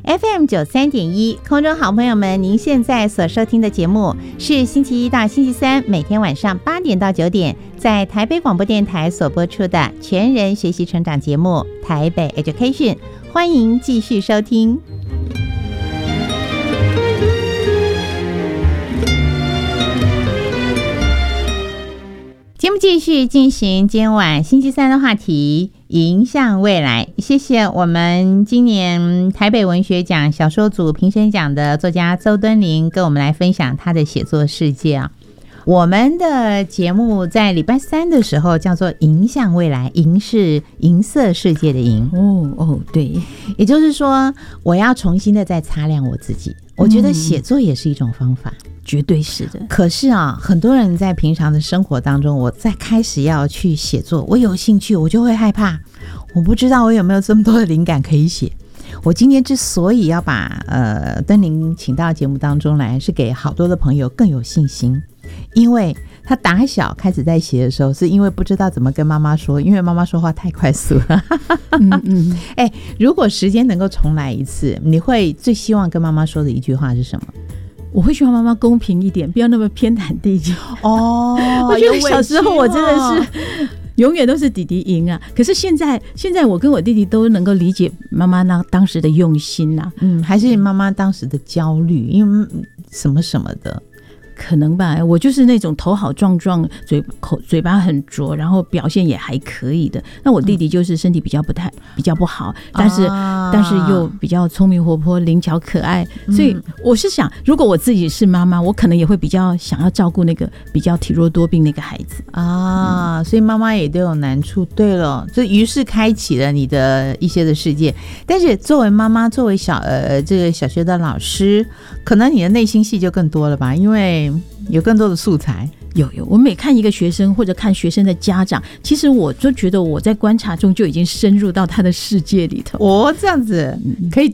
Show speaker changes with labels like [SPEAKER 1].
[SPEAKER 1] FM93.1，空中好朋友们，您现在所收听的节目是星期一到星期三每天晚上8点到9点，在台北广播电台所播出的全人学习成长节目《台北 Education》，欢迎继续收听。节目继续进行今天晚星期三的话题，迎向未来。谢谢我们今年台北文学奖小说组评审奖的作家邹敦霖跟我们来分享他的写作世界啊。我们的节目在礼拜三的时候叫做迎向未来，迎是银色世界的迎。对，也就是说我要重新的再擦亮我自己。我觉得写作也是一种方法，
[SPEAKER 2] 绝对是的。
[SPEAKER 1] 可是啊，很多人在平常的生活当中，我在开始要去写作，我有兴趣，我就会害怕，我不知道我有没有这么多的灵感可以写。我今天之所以要把敦霖请到节目当中来，是给好多的朋友更有信心，因为他打小开始在写的时候，是因为不知道怎么跟妈妈说，因为妈妈说话太快速了。如果时间能够重来一次，你会最希望跟妈妈说的一句话是什么？
[SPEAKER 2] 我会希望妈妈公平一点，不要那么偏袒弟弟。我觉得小时候我真的是永远都是弟弟赢啊。可是现在我跟我弟弟都能够理解妈妈当时的用心啊。
[SPEAKER 1] 还是妈妈当时的焦虑，因为什么什么的。
[SPEAKER 2] 可能吧，我就是那种头好壮壮，嘴巴很拙，然后表现也还可以的。那我弟弟就是身体比较不好，但是又比较聪明活泼、灵巧可爱。所以我是想，如果我自己是妈妈，我可能也会比较想要照顾那个比较体弱多病那个孩子啊。
[SPEAKER 1] 所以妈妈也都有难处。对了，这于是开启了你的一些的世界。但是作为妈妈，作为这个小学的老师，可能你的内心戏就更多了吧，因为有更多的素材。
[SPEAKER 2] 有，我每看一个学生或者看学生的家长，其实我就觉得我在观察中就已经深入到他的世界里头。
[SPEAKER 1] 这样子可以